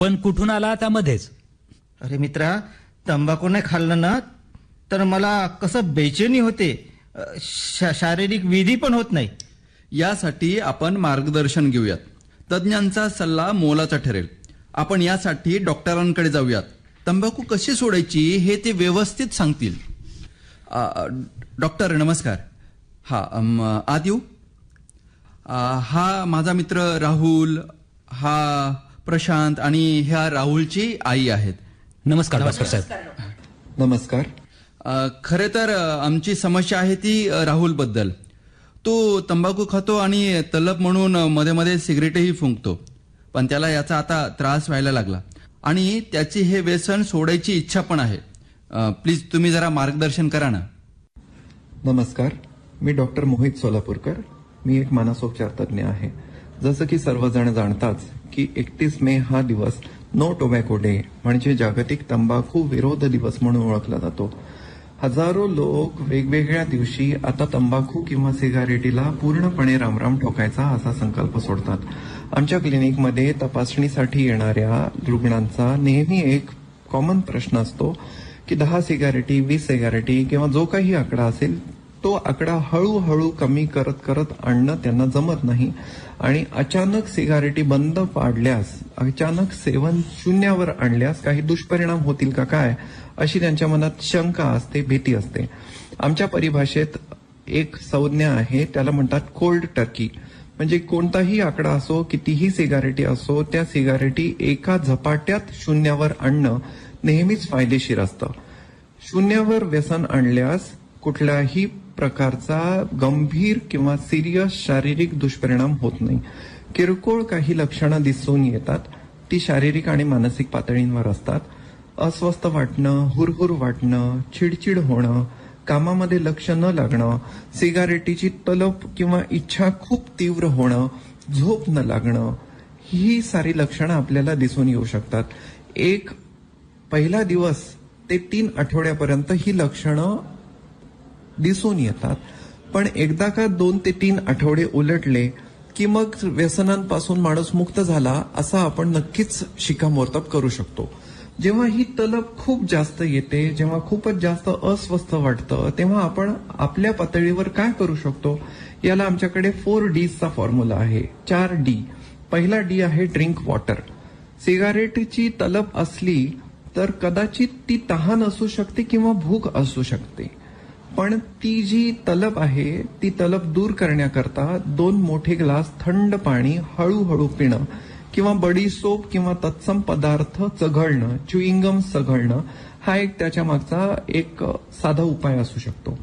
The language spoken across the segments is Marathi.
पण कुठून आला आता मध्येच? अरे मित्रा, तंबाखू नाही खाल्लं ना तर मला कसं बेचैनी होते, शारीरिक विधी पण होत नाही. यासाठी आपण मार्गदर्शन घेऊयात. तज्ज्ञांचा सल्ला मोलाचा ठरेल. आपण यासाठी डॉक्टरांकडे जाऊयात. तंबाखू कशी सोडायची हे ते व्यवस्थित सांगतील. डॉक्टर नमस्कार. आत येऊ? हा माझा मित्र राहुल, हा प्रशांत आणि ह्या राहुलची आई आहेत. नमस्कार डॉक्टर साहेब. नमस्कार. खरे तर आमची समस्या आहे ती राहुल बद्दल. तो तंबाखू खातो आणि तलप म्हणून मध्ये मध्ये सिगरेटही फुंकतो. पण त्याला याचा आता त्रास व्हायला लागला आणि त्याची हे व्यसन सोडायची इच्छा पण आहे. प्लीज तुम्ही जरा मार्गदर्शन करा ना. नमस्कार, मी डॉक्टर मोहित सोलापूरकर. मी एक मानसोपचार तज्ज्ञ आहे. जसं की सर्वजण जाणताच की 31 मे हा दिवस नो टोबॅको डे म्हणजे जागतिक तंबाखू विरोध दिवस म्हणून ओळखला जातो. हजारो लोक वेगवेगळ्या दिवशी आता तंबाखू किंवा सिगारेटीला पूर्णपणे रामराम ठोकायचा असा संकल्प सोडतात. आमच्या क्लिनिकमध्ये तपासणीसाठी येणाऱ्या रुग्णांचा नेहमी एक कॉमन प्रश्न असतो की 10 सिगारेटी, 20 सिगारेटी किंवा जो काही आकडा असेल तो आकडा हळूहळू कमी करत करत आणणं त्यांना जमत नाही आणि अचानक सिगारेटी बंद पाडल्यास, अचानक सेवन शून्यावर आणल्यास काही दुष्परिणाम होतील का काय अशी त्यांच्या मनात शंका असते, भीती असते. आमच्या परिभाषेत एक संज्ञा आहे, त्याला म्हणतात कोल्ड टर्की. म्हणजे कोणताही आकडा असो, कितीही सिगारेटी असो, त्या सिगारेटी एका झपाट्यात शून्यावर आणणं नेहमीच फायदेशीर असतं. शून्यावर व्यसन आणल्यास कुठल्याही प्रकारचा गंभीर किंवा सिरियस शारीरिक दुष्परिणाम होत नाही. किरकोळ काही लक्षणं दिसून येतात, ती शारीरिक आणि मानसिक पातळींवर असतात. अस्वस्थ वाटणं, हुरहुर वाटणं, चिडचिड होणं, कामामध्ये लक्ष न लागणं, सिगारेटीची तलप किंवा इच्छा खूप तीव्र होणं, झोप न लागणं, ही सारी लक्षणं आपल्याला दिसून येऊ शकतात. पहिला दिवस ते 3 आठवड्यापर्यंत ही लक्षणं दिसून येतात. पण एकदा का 2 ते 3 आठवडे उलटले की मग व्यसनांपासून माणूस मुक्त झाला असं आपण नक्कीच शिक्कामोर्तब करू शकतो. जेव्हा ही तलप खूप जास्त येते, जेव्हा खूपच जास्त अस्वस्थ वाटतं, तेव्हा आपण आपल्या पातळीवर काय करू शकतो, याला आमच्याकडे 4Ds चा फॉर्म्युला आहे. 4D. पहिला डी आहे ड्रिंक वॉटर. सिगारेटची तलप असली तर कदाचित ती तहान असू शकते किंवा भूक असू शकते, पण ती जी तलप आहे ती तलप दूर करण्याकरता 2 मोठे ग्लास थंड पाणी हळूहळू पिणं किंवा बडी सोप किंवा तत्सम पदार्थ चघळणं, च्युइंगम चघळणं, हा एक त्याच्या मागचा एक साधा उपाय असू शकतो.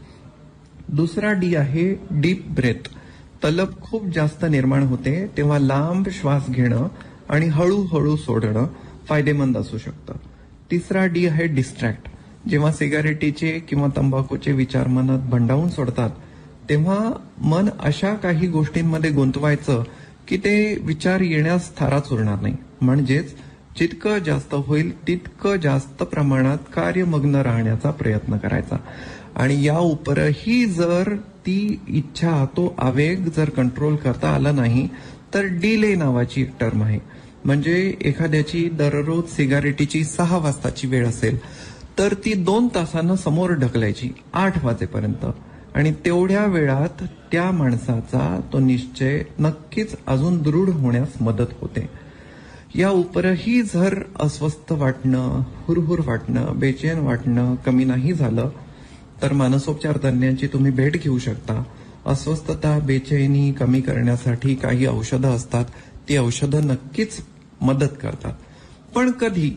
दुसरा डी आहे डीप ब्रेथ. तलप खूप जास्त निर्माण होते तेव्हा लांब श्वास घेणं आणि हळूहळू सोडणं फायदेमंद असू शकतं. तिसरा डी आहे डिस्ट्रॅक्ट. जेव्हा सिगारेटीचे किंवा तंबाखूचे विचार मनात भंडावून सोडतात तेव्हा मन अशा काही गोष्टींमध्ये गुंतवायचं की ते विचार येण्यास थाराच उरणार नाही. म्हणजेच जितकं जास्त होईल तितकं जास्त प्रमाणात कार्यमग्न राहण्याचा प्रयत्न करायचा. आणि या उपरही जर ती इच्छा, तो आवेग जर कंट्रोल करता आला नाही तर डिले नावाची एक टर्म आहे. म्हणजे एखाद्याची दररोज सिगारेटीची 6 वाजताची वेळ असेल तर ती 2 तासानं समोर ढकलायची 8 वाजेपर्यंत, आणि तेवढ्या वेळात त्या माणसाचा तो निश्चय नक्कीच अजून दृढ होण्यास मदत होते. या उपरही जर अस्वस्थ वाटणं, हुरहुर वाटणं, बेचैन वाटणं कमी नाही झालं तर मानसोपचार तज्ञांची तुम्ही भेट घेऊ शकता. अस्वस्थता, बेचैनी कमी करण्यासाठी काही औषधं असतात, ती औषधं नक्कीच मदत करतात. पण कधी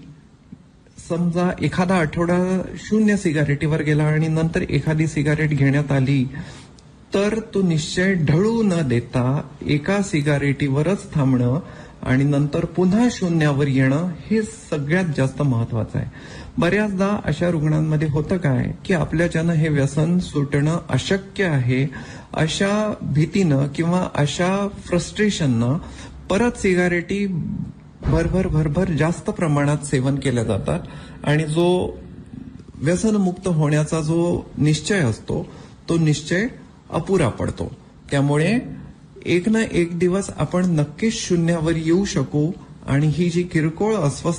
समजा एखादा आठवडा 0 सिगारेटीवर गेला आणि नंतर एखादी सिगारेट घेण्यात आली तर तो निश्चय ढळू न देता एका सिगारेटीवरच थांबणं आणि नंतर पुन्हा 0वर येणं हे सगळ्यात जास्त महत्वाचं आहे. बऱ्याचदा अशा रुग्णांमध्ये होतं काय की आपल्याच्यानं हे व्यसन सुटणं अशक्य आहे अशा भीतीनं किंवा अशा फ्रस्ट्रेशननं परत सिगारेटी भरभर जास्त प्रमाणात सेवन केल्या जातात आणि जो व्यसनमुक्त होण्याचा जो निश्चय असतो तो निश्चय अपुरा पडतो. त्यामुळे एक ना एक दिवस आपण नक्कीच 0वर येऊ शकू आणि ही जी किरकोळ अस्वस्थ